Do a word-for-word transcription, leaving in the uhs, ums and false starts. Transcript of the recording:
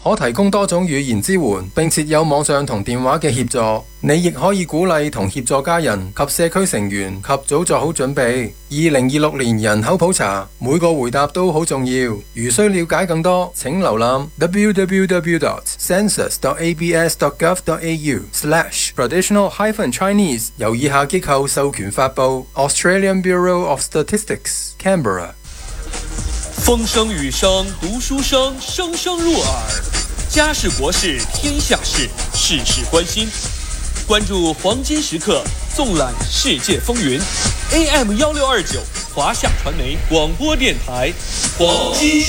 可提供多種語言支援，並設有網上同電話嘅協助。你亦可以鼓勵同協助家人及社區成員及早做好準備。二零二六年人口普查，每個回答都好重要。如需了解更多，請瀏覽 w w w dot census dot a b s dot gov dot a u slash traditional hyphen Chinese。由以下機構授權發布 Australian Bureau of Statistics Canberra。 風聲雨聲讀書聲，聲聲入耳。家事國事天下事，事事關心。關注黃金時刻，縱覽世界風雲。A M 一六二九，華夏傳媒廣播電台，黃金